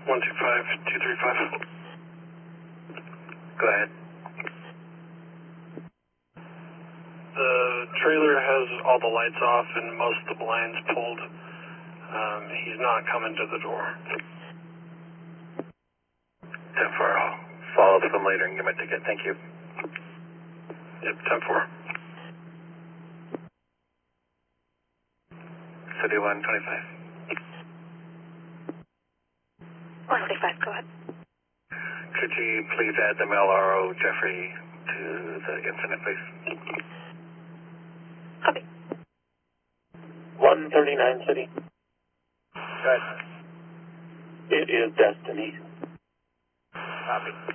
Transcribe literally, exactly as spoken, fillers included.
one two five two three five. Go ahead. The trailer has all the lights off and most of the blinds pulled. Um, he's not coming to the door. ten four, I'll follow up with him later and get my ticket. Thank you. Yep, ten four. City one twenty-five. one twenty-five, go ahead. Could you please add the L R O Jeffrey to the incident, please? Copy. one thirty-nine City. Go ahead. It is Destiny. Copy.